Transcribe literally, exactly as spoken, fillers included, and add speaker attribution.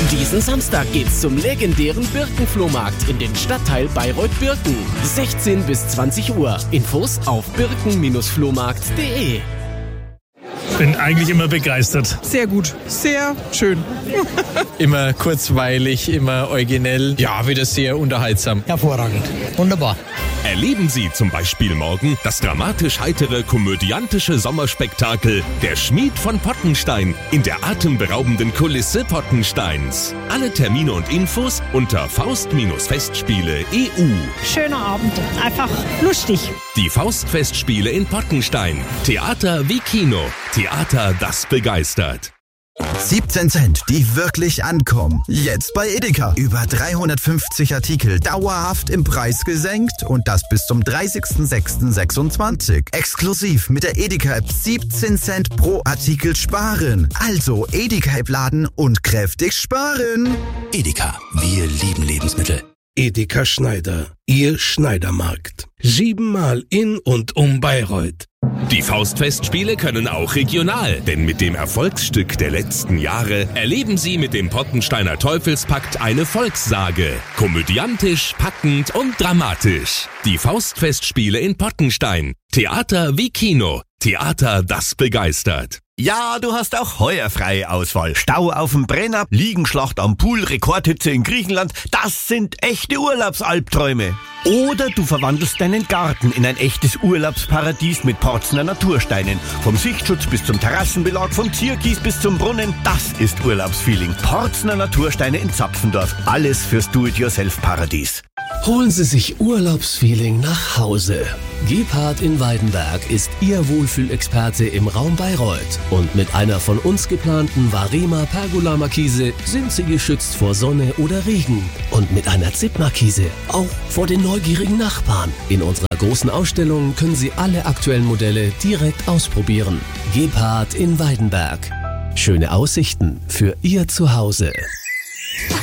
Speaker 1: Diesen Samstag geht's zum legendären Birkenflohmarkt in den Stadtteil Bayreuth-Birken. sechzehn bis zwanzig Uhr. Infos auf birken Bindestrich flohmarkt punkt de.
Speaker 2: Bin eigentlich immer begeistert.
Speaker 3: Sehr gut, sehr schön.
Speaker 4: Immer kurzweilig, immer originell. Ja, wieder sehr unterhaltsam.
Speaker 5: Hervorragend. Wunderbar.
Speaker 6: Erleben Sie zum Beispiel morgen das dramatisch-heitere, komödiantische Sommerspektakel Der Schmied von Pottenstein in der atemberaubenden Kulisse Pottensteins. Alle Termine und Infos unter Faust-Festspiele punkt e u.
Speaker 7: Schöner Abend, einfach lustig.
Speaker 6: Die Faustfestspiele in Pottenstein. Theater wie Kino. Theater, das begeistert.
Speaker 8: siebzehn Cent, die wirklich ankommen. Jetzt bei Edeka. Über dreihundertfünfzig Artikel dauerhaft im Preis gesenkt und das bis zum dreißigsten sechsten sechsundzwanzig. Exklusiv mit der Edeka-App siebzehn Cent pro Artikel sparen. Also Edeka-App laden und kräftig sparen.
Speaker 9: Edeka, wir lieben Lebensmittel.
Speaker 10: Edeka Schneider, Ihr Schneidermarkt. Siebenmal in und um Bayreuth.
Speaker 6: Die Faustfestspiele können auch regional, denn mit dem Erfolgsstück der letzten Jahre erleben Sie mit dem Pottensteiner Teufelspakt eine Volkssage. Komödiantisch, packend und dramatisch. Die Faustfestspiele in Pottenstein. Theater wie Kino. Theater, das begeistert.
Speaker 11: Ja, du hast auch heuer freie Auswahl. Stau auf dem Brenner, Liegenschlacht am Pool, Rekordhitze in Griechenland. Das sind echte Urlaubsalbträume. Oder du verwandelst deinen Garten in ein echtes Urlaubsparadies mit Porzner Natursteinen. Vom Sichtschutz bis zum Terrassenbelag, vom Zierkies bis zum Brunnen. Das ist Urlaubsfeeling. Porzner Natursteine in Zapfendorf. Alles fürs Do-it-yourself-Paradies.
Speaker 12: Holen Sie sich Urlaubsfeeling nach Hause. Gebhardt in Weidenberg ist Ihr Wohlfühlexperte im Raum Bayreuth. Und mit einer von uns geplanten Varema Pergola Markise sind Sie geschützt vor Sonne oder Regen. Und mit einer Zip-Markise auch vor den neugierigen Nachbarn. In unserer großen Ausstellung können Sie alle aktuellen Modelle direkt ausprobieren. Gebhardt in Weidenberg. Schöne Aussichten für Ihr Zuhause.